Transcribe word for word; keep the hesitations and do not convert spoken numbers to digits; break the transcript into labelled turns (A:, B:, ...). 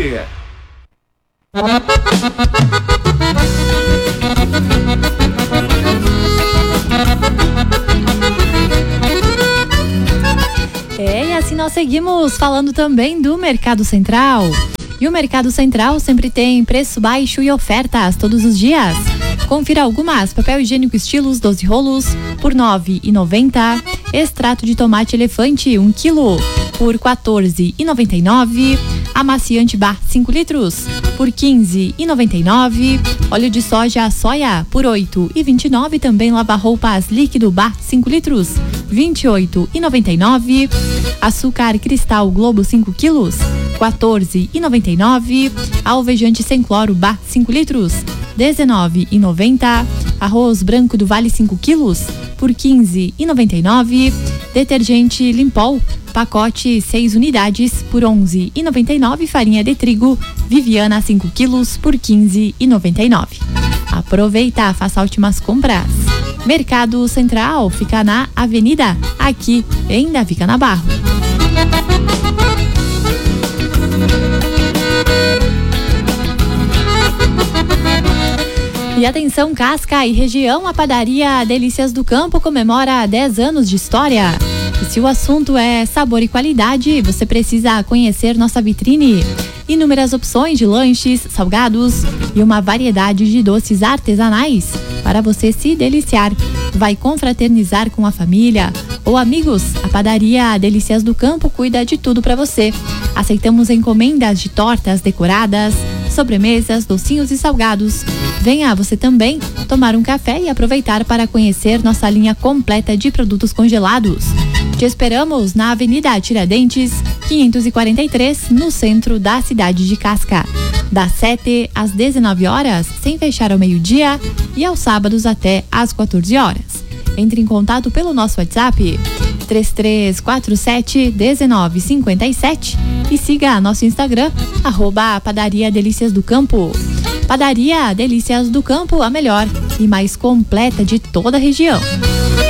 A: É, e assim nós seguimos falando também do Mercado Central. E o Mercado Central sempre tem preço baixo e ofertas todos os dias. Confira algumas: papel higiênico Estilos doze rolos por nove reais e noventa centavos. Extrato de tomate elefante um quilo por quatorze reais e noventa e nove centavos. Amaciante bar cinco litros por quinze reais e noventa e nove centavos. Óleo de soja soia por oito reais e vinte e nove centavos. Também lava-roupas líquido bar cinco litros, vinte e oito reais e noventa e nove centavos. Açúcar cristal Globo cinco quilos, quatorze reais e noventa e nove centavos. Alvejante sem cloro bar cinco litros, dezenove reais e noventa centavos. Arroz branco do Vale cinco quilos por quinze reais e noventa e nove centavos. Detergente Limpol pacote seis unidades por onze reais e noventa e nove centavos. Farinha de trigo Viviana cinco quilos por quinze reais e noventa e nove centavos. Aproveita, faça últimas compras. Mercado Central fica na Avenida, aqui em Davi Canabarro. E atenção, Casca e região, a padaria Delícias do Campo comemora dez anos de história. E se o assunto é sabor e qualidade, você precisa conhecer nossa vitrine. Inúmeras opções de lanches, salgados e uma variedade de doces artesanais para você se deliciar. Vai confraternizar com a família ou amigos? A padaria Delícias do Campo cuida de tudo para você. Aceitamos encomendas de tortas decoradas, sobremesas, docinhos e salgados. Venha você também tomar um café e aproveitar para conhecer nossa linha completa de produtos congelados. Te esperamos na Avenida Tiradentes, quinhentos e quarenta e três, no centro da cidade de Casca. Das sete às dezenove horas, sem fechar ao meio-dia, e aos sábados até às quatorze horas. Entre em contato pelo nosso WhatsApp três três quatro sete um nove cinco sete e siga nosso Instagram, arroba Padaria Delícias do Campo. Padaria Delícias do Campo, a melhor e mais completa de toda a região.